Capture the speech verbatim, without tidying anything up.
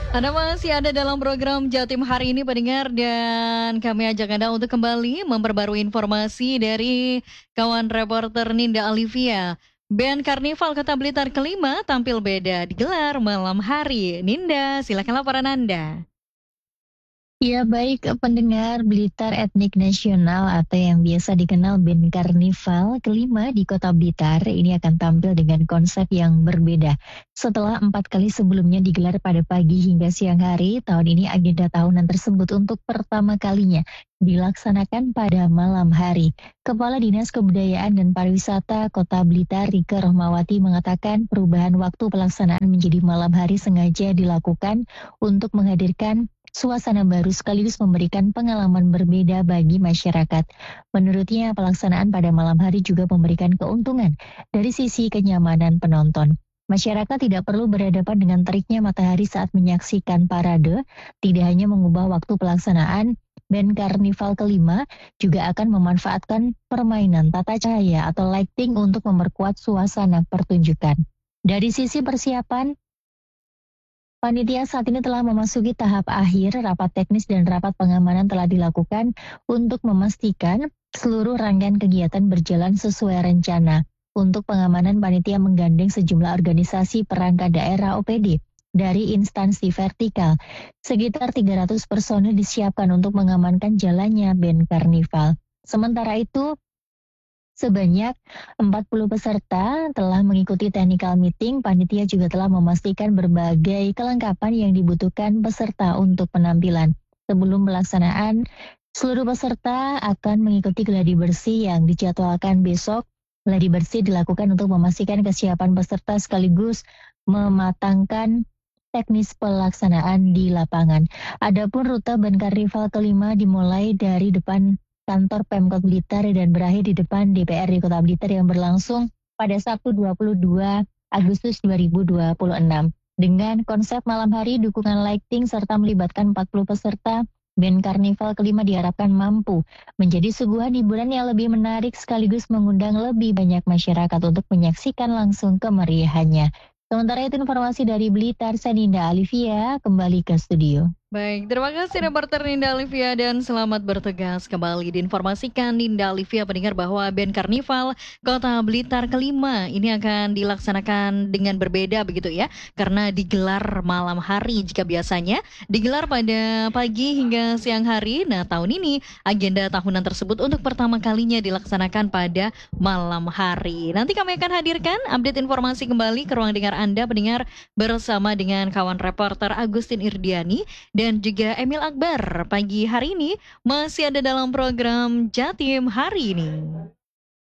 Anda masih ada dalam program Jatim hari ini pendengar dan kami ajak Anda untuk kembali memperbarui informasi dari kawan reporter Ninda Alivia. Band Karnival Kota Blitar kelima tampil beda digelar malam hari. Ninda, silakan laporan Anda. Ya baik pendengar Blitar Etnik Nasional atau yang biasa dikenal band Karnival kelima di Kota Blitar ini akan tampil dengan konsep yang berbeda. Setelah empat kali sebelumnya digelar pada pagi hingga siang hari, tahun ini agenda tahunan tersebut untuk pertama kalinya dilaksanakan pada malam hari. Kepala Dinas Kebudayaan dan Pariwisata Kota Blitar Rike Rohmawati mengatakan perubahan waktu pelaksanaan menjadi malam hari sengaja dilakukan untuk menghadirkan suasana baru sekaligus memberikan pengalaman berbeda bagi masyarakat. Menurutnya, pelaksanaan pada malam hari juga memberikan keuntungan dari sisi kenyamanan penonton. Masyarakat tidak perlu berhadapan dengan teriknya matahari saat menyaksikan parade, tidak hanya mengubah waktu pelaksanaan, band Karnival kelima juga akan memanfaatkan permainan tata cahaya atau lighting untuk memperkuat suasana pertunjukan. Dari sisi persiapan, panitia saat ini telah memasuki tahap akhir, rapat teknis dan rapat pengamanan telah dilakukan untuk memastikan seluruh rangkaian kegiatan berjalan sesuai rencana. Untuk pengamanan, panitia menggandeng sejumlah organisasi perangkat daerah O P D dari instansi vertikal. Sekitar tiga ratus personil disiapkan untuk mengamankan jalannya band Karnival. Sementara itu, sebanyak empat puluh peserta telah mengikuti technical meeting. Panitia juga telah memastikan berbagai kelengkapan yang dibutuhkan peserta untuk penampilan. Sebelum pelaksanaan, seluruh peserta akan mengikuti gladi bersih yang dijadwalkan besok. Gladi bersih dilakukan untuk memastikan kesiapan peserta sekaligus mematangkan teknis pelaksanaan di lapangan. Adapun rute band Karnival kelima dimulai dari depan kantor Pemkot Blitar dan berakhir di depan D P R D Kota Blitar yang berlangsung pada Sabtu dua puluh dua Agustus dua ribu dua puluh enam. Dengan konsep malam hari, dukungan lighting, serta melibatkan empat puluh peserta, band Karnival kelima diharapkan mampu menjadi suguhan hiburan yang lebih menarik sekaligus mengundang lebih banyak masyarakat untuk menyaksikan langsung kemeriahannya. Sementara itu informasi dari Blitar, saya Ninda Alivia, kembali ke studio. Baik, terima kasih reporter Ninda Alivia dan selamat bertugas kembali. Diinformasikan Ninda Alivia pendengar bahwa band Karnival Kota Blitar kelima ini akan dilaksanakan dengan berbeda begitu ya, karena digelar malam hari jika biasanya digelar pada pagi hingga siang hari. Nah, tahun ini agenda tahunan tersebut untuk pertama kalinya dilaksanakan pada malam hari. Nanti kami akan hadirkan update informasi kembali ke ruang dengar Anda pendengar bersama dengan kawan reporter Agustin Irdiani dan juga Emil Akbar. Pagi hari ini masih ada dalam program Jatim hari ini.